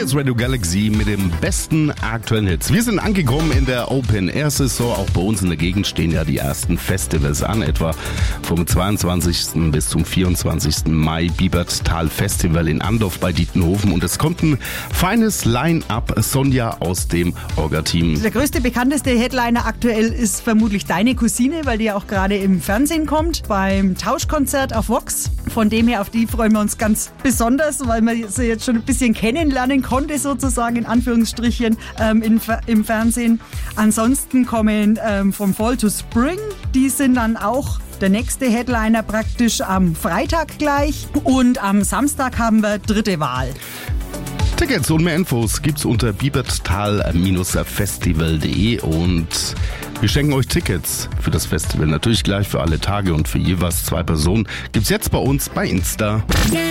Hier ist Radio Galaxy mit dem besten aktuellen Hits. Wir sind angekommen in der Open-Air-Saison. Auch bei uns in der Gegend stehen ja die ersten Festivals an. Etwa vom 22. bis zum 24. Mai Biebertal Festival in Andorf bei Dietenhofen. Und es kommt ein feines Line-Up. Sonja aus dem Orga-Team. Der größte, bekannteste Headliner aktuell ist vermutlich deine Cousine, weil die ja auch gerade im Fernsehen kommt, beim Tauschkonzert auf Vox. Von dem her, auf die freuen wir uns ganz besonders, weil man sie jetzt schon ein bisschen kennenlernen konnte, sozusagen in Anführungsstrichen im Fernsehen. Ansonsten kommen vom Fall to Spring, die sind dann auch der nächste Headliner praktisch am Freitag gleich. Und am Samstag haben wir dritte Wahl. Tickets und mehr Infos gibt's unter biebertal-festival.de und wir schenken euch Tickets für das Festival. Natürlich gleich für alle Tage und für jeweils 2 Personen. Gibt's jetzt bei uns bei Insta.